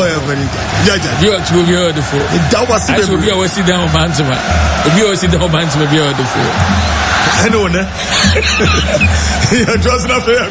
yeah, very Jaja. You are to be the four. That was it. Will be always sit down Bantama. If you always sit down Bantama, be the four. I know, ne? You're just not fair.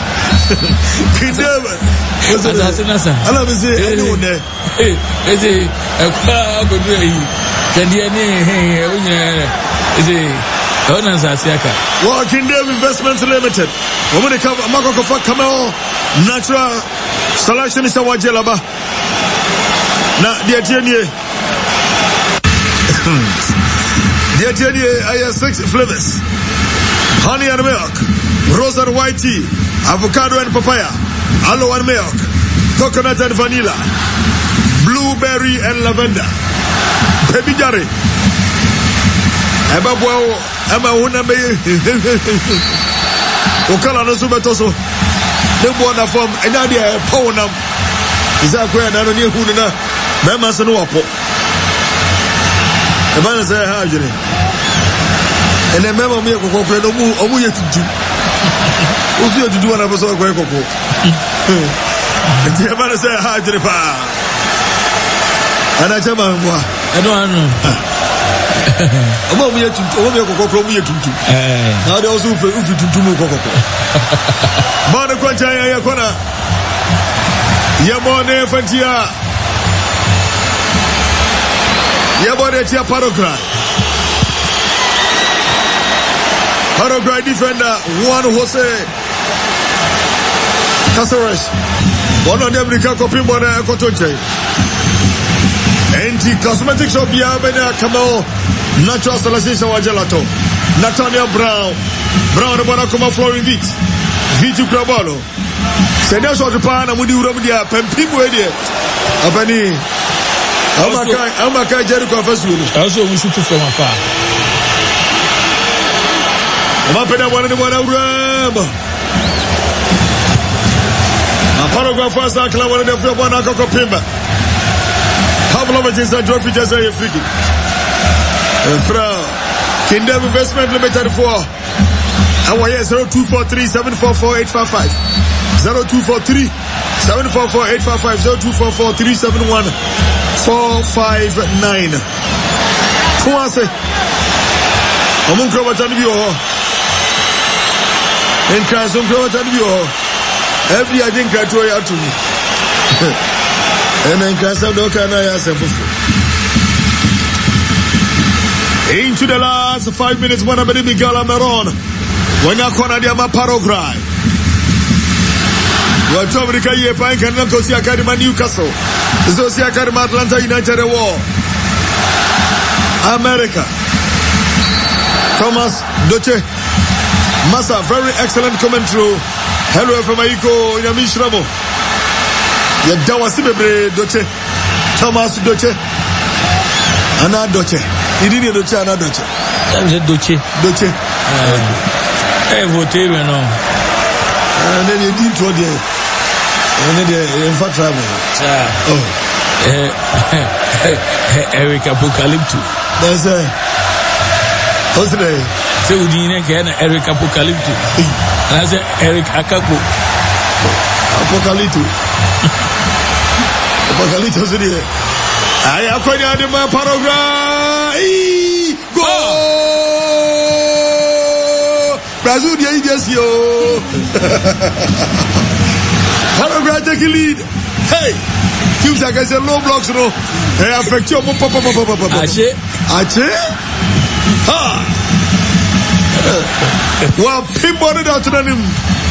What's that? I love to say, I know, ne? Hey, a crowd of can the is Walking Dev Investments Limited. Woman come Makoko Kamel Natural Selection is our Jelaba. Now, dear Jenny. Dear Jenny, I have 6 flavors: honey and milk, rose and white tea, avocado and papaya, aloe and milk, coconut and vanilla, blueberry and lavender. Baby Jerry. Eba boa ema wona be o kala no so beto so de boa na form enya de power nam isa ko na no ne hu no na be ma so no wapo eba na say ha ajire ene mema mu kokokore no mu omu ye tutu o fi tutu na so ko kokoko enti eba na say ha ajire pa ana chama mwa edo anu Omo mu yetuntu, omo mu kokokoro mu yetuntu. Na de also ufi tuntu mu kokoko. Ba de kwanta ya kona. Ya bone fantia. Ya bone tia Paraguay. Paraguay defender Juan Jose Caceres. One of them America copy bone ekotonche. Anti-cosmetic shop ya bena Kamel Natural Selection wa Gelato. Nathaniel Brown the bona kuma flooring beat. Vitu Krabalo. Senya so pa na mudi uram dia pempimu e dia. Abani. Amaka Jericho Fasu. Also we shoot from afar. Ma peda bona de bona uram. A paragraph first akla bona de fro bona kokopimba. Pavlovich is a trophy just a free kick. Kindem Investment Limited for our 0243 744 855 0243 744 855 0244 371 459. Tuase Omunkro Batanibio and Krasum Batanibio. Every I think I told you to me. And then Krasam Dokana into the last 5 minutes, one of the Miguel Amaron. When you're corner, the Paraguay. You are talking about the Pine and Nankosi Academy Newcastle. The Sosia Academy Atlanta United War. America. Thomas Doche. Massa, very excellent commentary. Hello from Aiko in a Mishramo. Yadawasibe Doche. Thomas Doche. Anna Doche. He didn't do China Doche. Doche. Vote, no. And then he did to the and then in fact travel. Eric Apocalypto. That's what's the name? So we didn't get Eric Apocalypto. And I said Eric Akapo. Apocalypto. Apocalypto is there. I acquired the Paraguay. Go! Brazil, the yes, yo. Paraguay take a lead. Hey, teams like I said, low blocks, no. Hey, affect you. Ache. Ha. Well, people are out to them.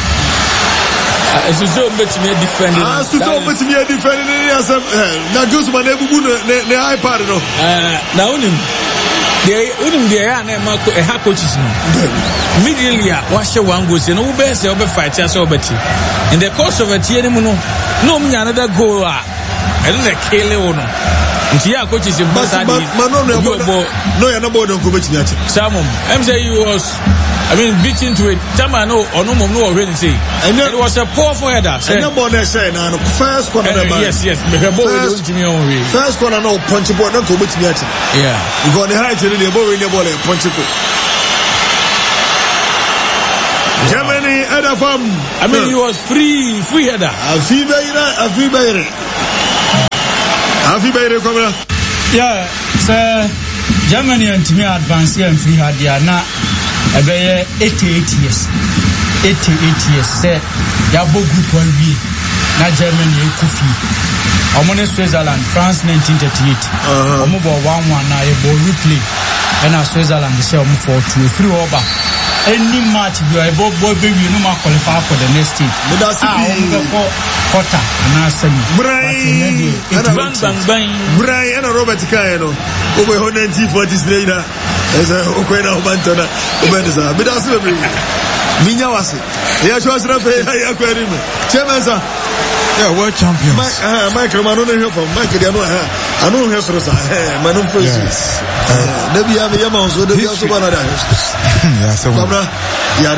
So much me defending. So much me defending. Now, just my neighbor, the iPad, no. Now, they are not coaches. Immediately, wash your one goes and obey, say, over fight, as over. In the course of a year, no, another goal. I don't kill you. Ntia coaches in Basadi. No, you're not born on Kubachina. Some I'm saying you was, beaten to it. Tama no, or no, already say. And it was a poor for header. First corner, yes. First corner, no, punch a board, no Kubachina. Yeah. You got the height in the ball in the ball, punch a Germany, Edafam. He was free header. A free Afi Bayre Kobra. Yeah, sir. Germany and to me advance here and free Hadiana. About 88 years. 88 years. Say, Yabo Group 1B. Not Germany, Kofi. Omone Switzerland, France 1938. Omobo 1-1 na Yabo replay. And Switzerland is 4-2 over. Any match we are both baby no more qualify for the next stage. But that's quarter and semi. Brian and Robert Kayano. Over 140 later. As a Okwena Obantona. Obedeza. But that's the Minya was it. Yes, was Rafael Aquarium. Chairman, yeah, world champions. Michael Manon here from Michael. I know here for us. Manon for yes. Maybe I'm a Yaman, so they also one of that. Yeah, so yeah,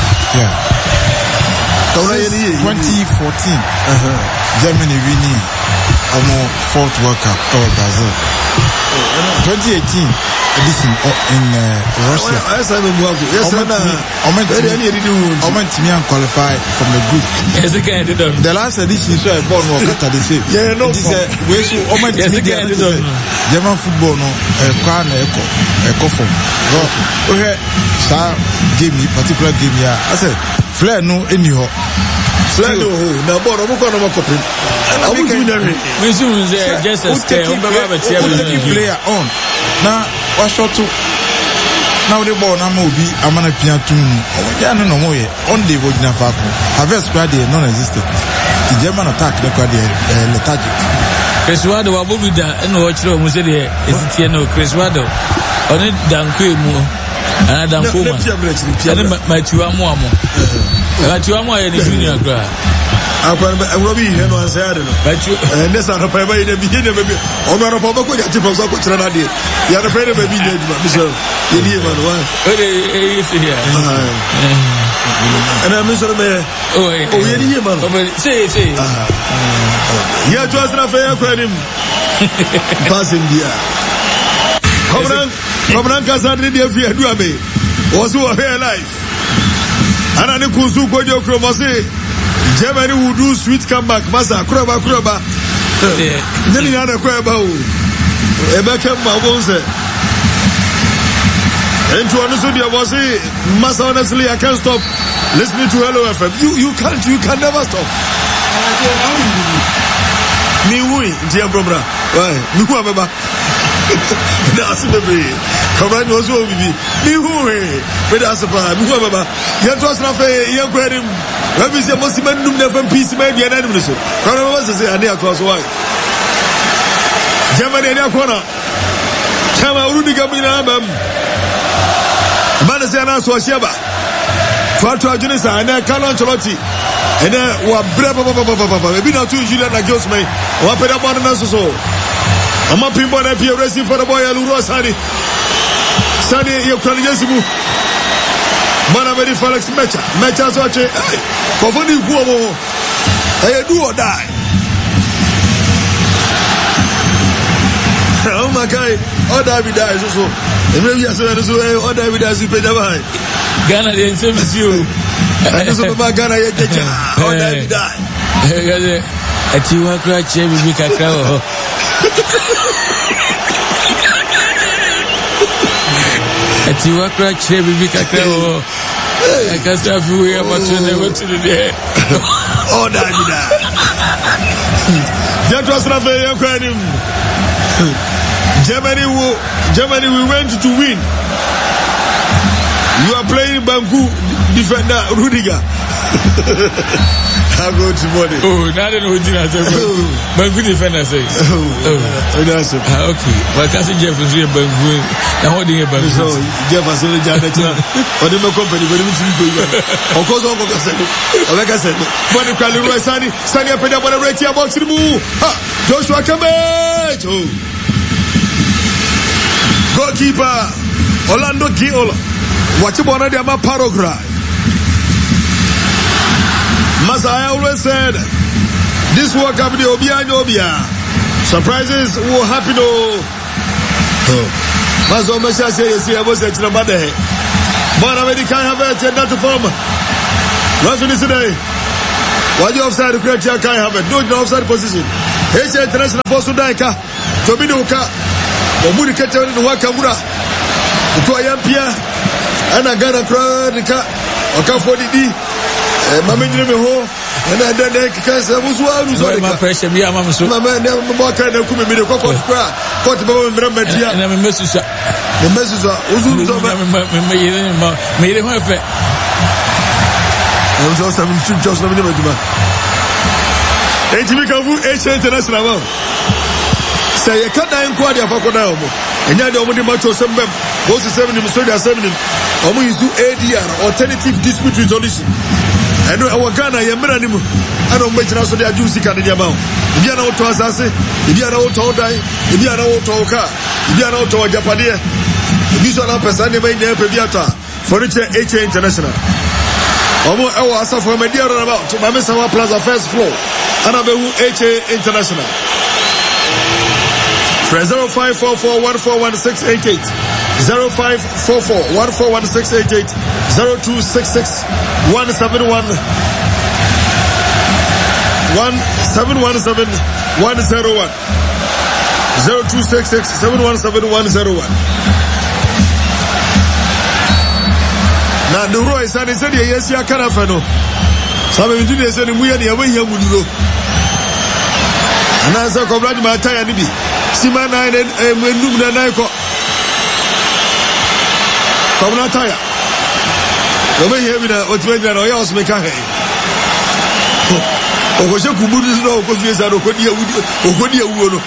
2014, Germany winning fourth World Cup over Brazil. 2018 edition in Russia. Yes, I'm in World Cup. Yes, I'm qualified from the group. The last edition, so I born Wakata the same. Yeah, no. This is German football, no, Kwan Echo from. Okay, sir, give me particular game here. I said, Flair no anyhow. Flair no, now, but I'm going to copy. I will do that. We soon just a player on. Now, what's short to now the ball? I'm gonna piano to no more. On the Vojina Faco. Harvest squad non-existent. The German attack, the lethargic. Chris Wado, Abubida, and watch you, Musede, is it here no Chris Wado? On it, Danquemo, and Adam Puma. My Tuamo. Tuamo in the junior grad. I will be here no answer. But you and this are by the beginning of it. On our Papa, you have to post up with Ranadi. You are afraid of a village, Michel. You live on one. And I'm Mr. Mayor. Oh, yeah, man. Say. Yeah, it was Rafael Querim. Passing here. Comran Casadri, dear Fia Duabe, was who are here alive. And I know Kuzu Kojo Kromose. Germany will do sweet comeback. Masa, Kroba. Then you had a Kroba. Ebeka Mabonse. And to understand your was Masa, honestly, I can't stop listening to Hello FM. You can never stop. Me wui, dear Brobra. Why? Me who am that's the way. Come on, was over me. Me who, but that's a plan. Me who am you trust Rafael, you grab him. When we say most men do never peace, maybe an enemy. Come on, what's the idea across why? Germany in your corner. Chama Rudy Gabina, Manasiana Swasheba. Quattro Junisa and Carlo Ancelotti. And then what brave, maybe not two Julian against me. What put up on so. I'm up in one appear racing for the boy Aluro Sani. Sani, you're calling Yesimu. Manamedi Felix Mecha Soche. Hey, Kovani Guamo. Hey, do or die. Oh my God, all David dies also. And maybe I said, all David dies, you pay the line. Ghana didn't say with you. I just about Ghana, all David died. At you are crouching, we can crow. At you are crouching, we can crow. I can't stop you here, but you never to the day. Oh, David. That was Rafael Aquarium. Germany, we went to win. You are playing Bangu defender Rudiger. I go to money. Oh, now they know what you Bangu defender say. Okay. But can't Jeff is here Bangu. Now what do you Bangu? So Jeff has only done it. Or the company, but of course, like I said, but the Kaluru Sani up in the Ratia box to move. Joshua Cabbage. Goalkeeper Orlando Gil. Watch him on the paragraph. Masa, I always said this World Cup the Obia. Surprises will happen. Masa Masha says I was at Nabade. But American have it not to form. Nothing is today. Why you offside the correct can't have it. No offside position. Asia International for Sudaika. Tominuka. Omuri Keta in Wakamura. To Ayampia. And Agana Kranika. Okafodi. Mamindremeho. And then they can say, my pressure, me, I'm so. My man, more kind of come in the cocoa square. What about Media? And I'm a message. The message made him have I was also having two jobs. Asia International. Say a cut down quad of Akonamo. And yet, only much or some both 7 in Australia 7. Almost do ADR, alternative dispute resolution. And our Ghana, Yamanimu, I don't mention also their juicy Canadian. If you are not to Assassin, if you are not to die, if you are not to Oka, if you are not to Japadia, these are not person made their Peviata, Furniture HA International. Omo ewa asa for media about to Mama Sama Plaza first floor. Anabehu HA International. 0544141688. 0544141688. 0266-171-1717-101. 0266-717-101. Na the Roy said yes, ya Carafano. Some of you said, we are the away here with you. And as I come back, my tire, Nibi. Simana and Numna Naiko. Come not tire. The way here with a Ottoman or else make a hay. Or was your Kubudu no, because yes, I don't go near Ugodia.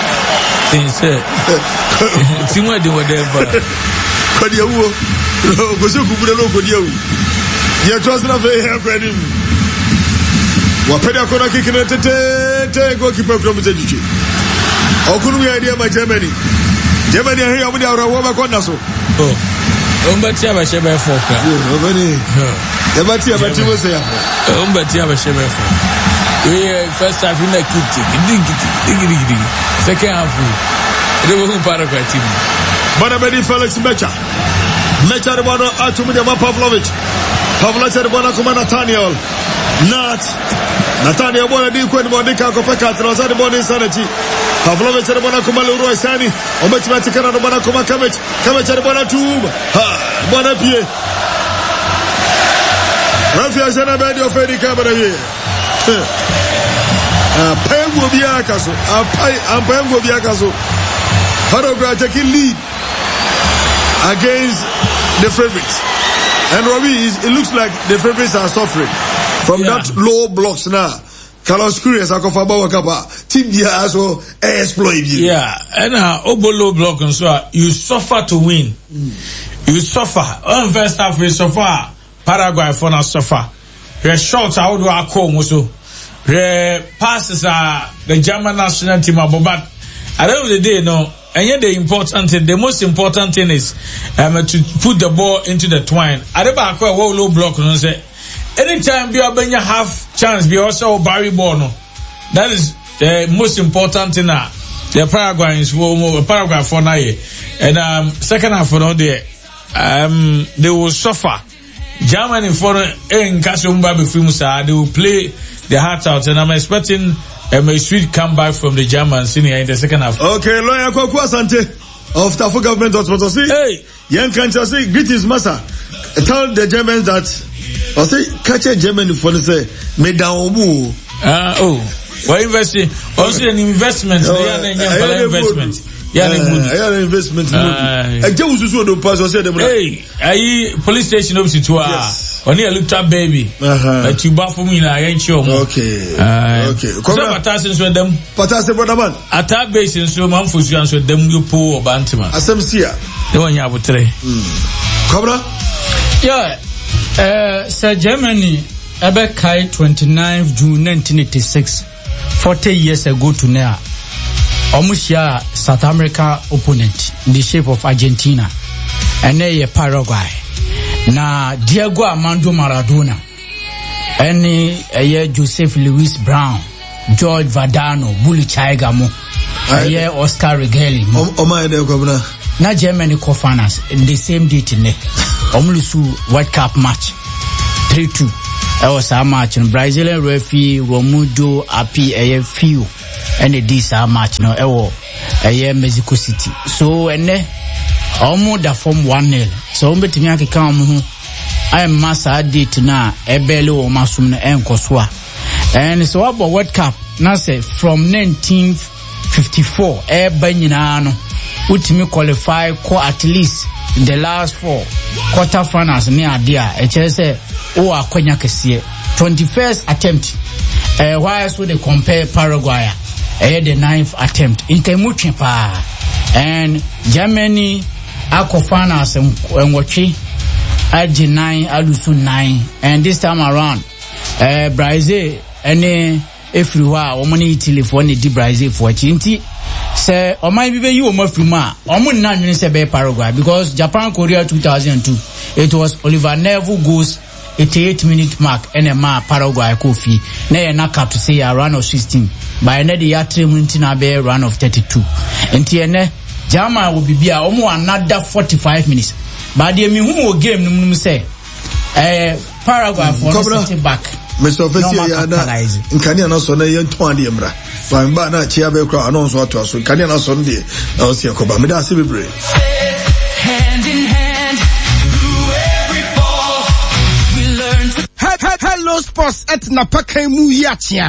See what they were there, but Kodia. Because you could you. You trust not very happy. Wapeda kona kikina tete goalkeeper from Zejuchi. Okunu mi idea my Germany. Germany here amudi awrawa kona so. Oh. Ombati abashebe foka. Obani. Yabati wo say. Ombati abashebe foka. We first half in a kitty. Second half. They were Paraguay team. Bonabedi Felix Mecha. Mecha Ribano Atumidama Pavlovich. Pavlovich Ribano Kuma Nathaniel. Nathaniel Bona di kwen Monica Kopeka Transa de Bona Insanity. Pavlovich Ribano Kuma Leroy Sani. Ometimachikana Ribano Kuma Kamech. Kamech Ribano Tum. Ha Bona Pie. Rafia Jana Bedi Ofedi Kamera here. Pengo Biakaso. Pengo Biakaso. Paraguay taking lead against the favorites. And Robbie, it looks like the favorites are suffering from that low blocks now. Carlos Curious, Akofaba Wakaba, Team Dia also exploit you. Yeah, and Obo low block and so you suffer to win. You suffer. On first half, we suffer. Paraguay for now suffer. The shots are out of our so. The passes are the German national team, but at the end of the day, no. And yet the most important thing is to put the ball into the twine. Adeba akwa low block no say. Anytime you have chance, be also Barry ball no. That is the most important thing. The Paraguayans Paraguay for now. And second half for now they will suffer. Germany for in Kasumba Bifimusa, they will play their hearts out, and I'm expecting a sweet comeback from the Germans in the second half. Okay, lawyer Kwaku Asante of Tafu government hospital. Hey, young country say greetings, master. Tell the Germans that I say catch a German for the say made down we're investing also an investment. Investment. Investment. Hey, police station opposite to only a looked up baby. That you buy for me now, ain't sure. Okay. Come on, Patasins with them. Patas, brother man. Attack basin, so man for you answer them, you poor Bantima. Asamsia. The one you have three. Cobra? Yeah. Sir Germany, Abekai 29th June 1986, 40 years ago to now. Almost your South America opponent in the shape of Argentina and a Paraguay. Na Diego Armando Maradona and a Joseph Louis Brown, George Vardano, Bully Chaigamo, a Oscar Regelli. Na Germany co-finance the same date in there. Omlusu World Cup match 3-2. That was our match in Brazilian referee Romudo Api a few. and this match no ewo Mexico City. So ene almost da form 1-0. So betimi akeka omo I am massa date na ebele o masum na enkoswa. And so about World Cup na say from 1954 eba nyina no utimi qualify ko at least in the last 4 quarterfinals ni adia e chere say o akwanya kese 21st attempt why so they compare Paraguay the 9th attempt in Temutche pa and Germany finals and watching Aji 9 alusu 9 and this time around Brazil any everywhere omani Italy for any di Brazil for chinti say o mai bibe you o mafruma o mun na nwene se be Paraguay because Japan Korea 2002 it was Oliver Neville goes 88-minute mark NMA Paraguay Kofi na ye na cap to say a run of 16 by na the 3 minutes na be run of 32 enti ene German will be bia omo another 45 minutes but the me who game no say Paraguay for the back Mr. Official ya na nkani na so na yentu ade mra fa mba na chia be kra anonso ato aso nkani na so ndie na osia ko ba me da se bebre hand in hand through every fall we learn to hello sports at napaka mu yachia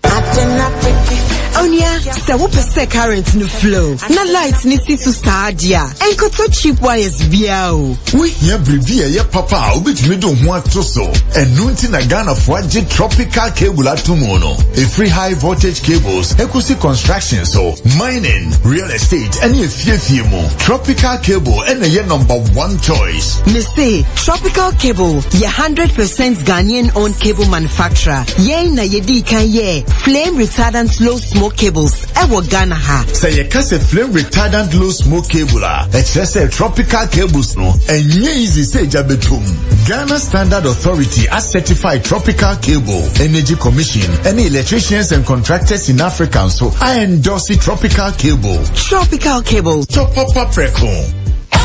Onia, the whoop current no flow. Na lights ni si su stadia. Enko to cheap wires biao. We ya brivia ya papa ubitimi do ho atoso. Enunti na Ghana for tropical cable atumono. A free high voltage cables, Ecosi construction so mining, real estate, any fie mo. Tropical cable and a number 1 choice. Me say Tropical Cable, ye 100% Ghanaian owned cable manufacturer. Ye na yedi kan ye flame retardant low smoke cables ewo Ghana ha. Say ye kase flame retardant low smoke cable say Tropical cables no enye easy say jabetum. Ghana Standard Authority as certified Tropical Cable Energy Commission. Any electricians and contractors in Africa so I endorse Tropical Cable. Tropical Cable. Top up preko.